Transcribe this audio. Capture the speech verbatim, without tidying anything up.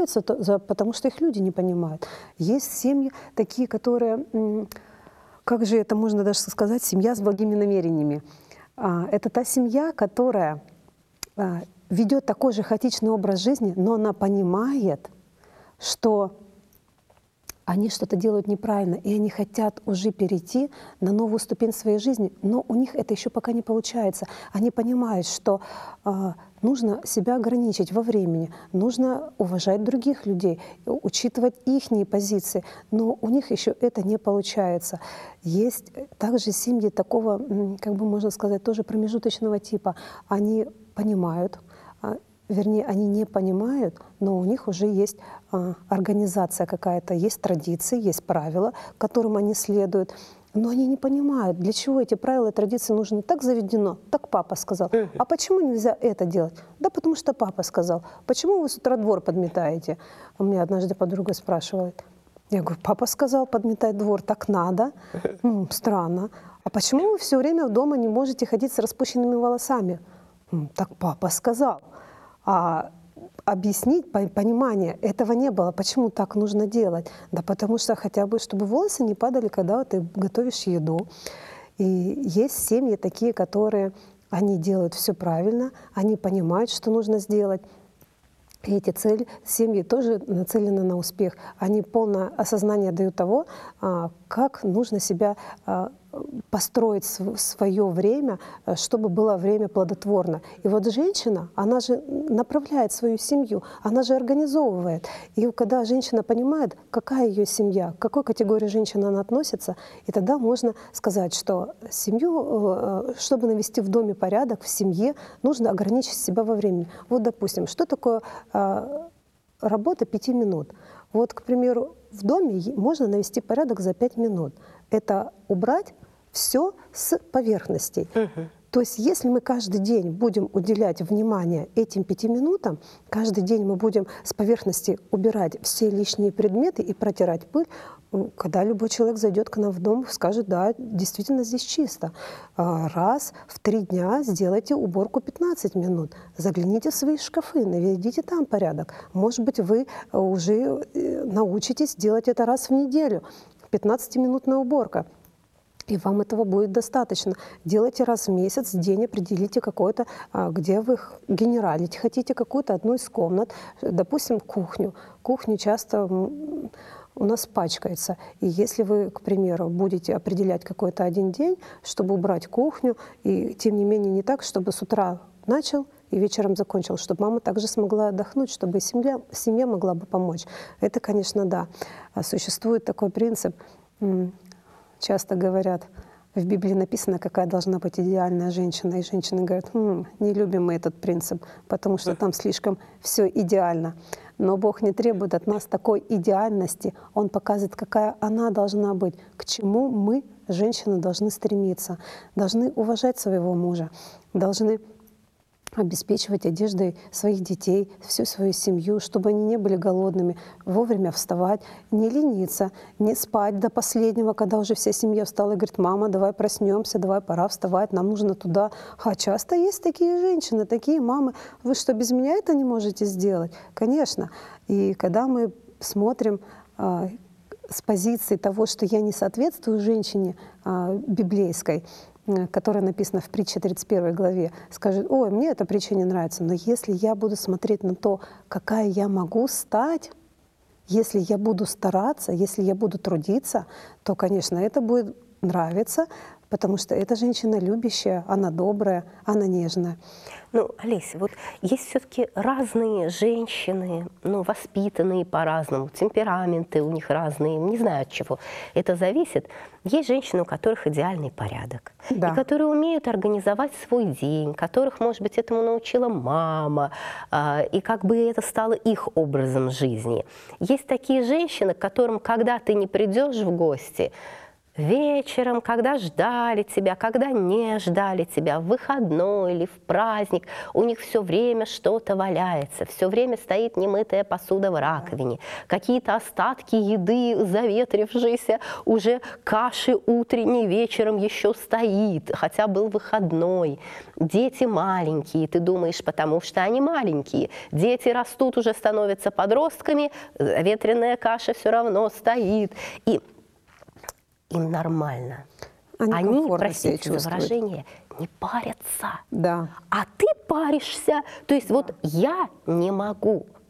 появляются, то, за, потому что их люди не понимают. Есть семьи такие, которые, как же это можно даже сказать, семья с благими намерениями. Это та семья, которая ведет такой же хаотичный образ жизни, но она понимает, что они что-то делают неправильно, и они хотят уже перейти на новую ступень своей жизни, но у них это еще пока не получается. Они понимают, что э, нужно себя ограничить во времени, нужно уважать других людей, учитывать их позиции, но у них еще это не получается. Есть также семьи такого, как бы можно сказать, тоже промежуточного типа. Они понимают, вернее, они не понимают, но у них уже есть а, организация какая-то, есть традиции, есть правила, которым они следуют. Но они не понимают, для чего эти правила и традиции нужны. Так заведено, так папа сказал. А почему нельзя это делать? Да потому что папа сказал. Почему вы с утра двор подметаете? У меня однажды подруга спрашивает. Я говорю, папа сказал подметать двор, так надо. М, странно. А почему вы все время дома не можете ходить с распущенными волосами? М, так папа сказал. А объяснить, понимание этого не было. Почему так нужно делать? Да потому что хотя бы, чтобы волосы не падали, когда ты готовишь еду. И есть семьи такие, которые, они делают все правильно, они понимают, что нужно сделать. И эти цели, семьи тоже нацелены на успех. Они полное осознание дают того, как нужно себя построить свое время, чтобы было время плодотворно. И вот женщина, она же направляет свою семью, она же организовывает. И когда женщина понимает, какая ее семья, к какой категории женщин она относится, и тогда можно сказать, что семью, чтобы навести в доме порядок, в семье, нужно ограничить себя во времени. Вот, допустим, что такое работа пяти минут? Вот, к примеру, в доме можно навести порядок за пять минут. Это убрать все с поверхностей. Uh-huh. То есть если мы каждый день будем уделять внимание этим пяти минутам, каждый день мы будем с поверхности убирать все лишние предметы и протирать пыль, когда любой человек зайдет к нам в дом, скажет, да, действительно здесь чисто. Раз в три дня сделайте уборку пятнадцать минут, загляните в свои шкафы, наведите там порядок. Может быть, вы уже научитесь делать это раз в неделю, пятнадцатиминутная уборка. И вам этого будет достаточно. Делайте раз в месяц, день определите какой-то, где вы генералить хотите, какую-то одну из комнат, допустим, кухню. Кухня часто у нас пачкается. И если вы, к примеру, будете определять какой-то один день, чтобы убрать кухню, и тем не менее не так, чтобы с утра начал и вечером закончил, чтобы мама также смогла отдохнуть, чтобы семья, семья могла бы помочь. Это, конечно, да. Существует такой принцип. Часто говорят, в Библии написано, какая должна быть идеальная женщина. И женщины говорят, хм, не любим мы этот принцип, потому что там слишком все идеально. Но Бог не требует от нас такой идеальности. Он показывает, какая она должна быть, к чему мы, женщины, должны стремиться. Должны уважать своего мужа, должны обеспечивать одеждой своих детей, всю свою семью, чтобы они не были голодными, вовремя вставать, не лениться, не спать до последнего, когда уже вся семья встала и говорит, мама, давай проснемся, давай, пора вставать, нам нужно туда. А часто есть такие женщины, такие мамы, вы что, без меня это не можете сделать? Конечно. И когда мы смотрим а, с позиции того, что я не соответствую женщине а, библейской, которая написана в притче тридцать первой главе, скажет, ой, мне эта притча не нравится, но если я буду смотреть на то, какая я могу стать, если я буду стараться, если я буду трудиться, то, конечно, это будет нравиться, потому что эта женщина любящая, она добрая, она нежная. Ну, Олеся, вот есть все-таки разные женщины, ну, воспитанные по-разному, темпераменты у них разные, не знаю от чего это зависит. Есть женщины, у которых идеальный порядок, да. И которые умеют организовать свой день, которых, может быть, этому научила мама, и как бы это стало их образом жизни. Есть такие женщины, к которым, когда ты не придешь в гости, вечером, когда ждали тебя, когда не ждали тебя, в выходной или в праздник, у них все время что-то валяется, все время стоит немытая посуда в раковине, какие-то остатки еды, заветрившиеся, уже каши утренней вечером еще стоит, хотя был выходной. Дети маленькие, ты думаешь, потому что они маленькие. Дети растут, уже становятся подростками, ветреная каша все равно стоит. И им нормально. Они, Они, комфортно себя простите за чувствуют. выражение, не парятся. Да. А ты паришься. То есть вот я не могу